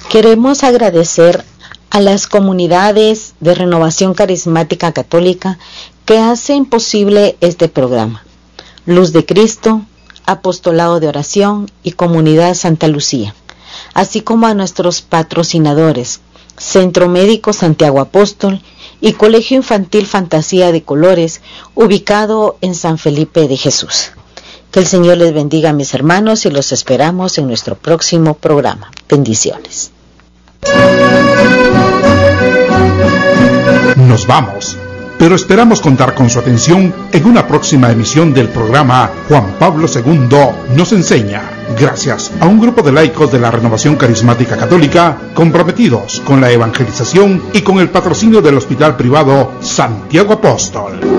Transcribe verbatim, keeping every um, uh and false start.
Queremos agradecer a las comunidades de Renovación Carismática Católica que hacen posible este programa. Luz de Cristo, Apostolado de Oración y Comunidad Santa Lucía, así como a nuestros patrocinadores, Centro Médico Santiago Apóstol y Colegio Infantil Fantasía de Colores, ubicado en San Felipe de Jesús. Que el Señor les bendiga, mis hermanos, y los esperamos en nuestro próximo programa. Bendiciones. Nos vamos, pero esperamos contar con su atención en una próxima emisión del programa Juan Pablo segundo nos enseña, gracias a un grupo de laicos de la Renovación Carismática Católica comprometidos con la evangelización y con el patrocinio del Hospital Privado Santiago Apóstol.